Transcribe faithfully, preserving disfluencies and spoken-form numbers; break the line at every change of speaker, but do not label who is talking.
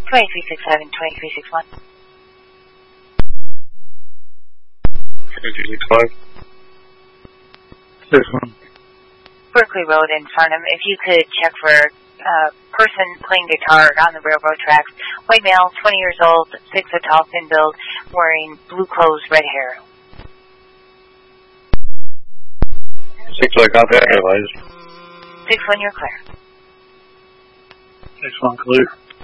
twenty-three six seven, twenty-three six one.
twenty-three six five. Six one.
Berkeley Road in Farnham. If you could check for a uh, person playing guitar on the railroad tracks. White male, twenty years old, six foot tall, thin build, wearing blue clothes, red hair.
Six one contact, advised.
Six one, you're clear.
Six one clear.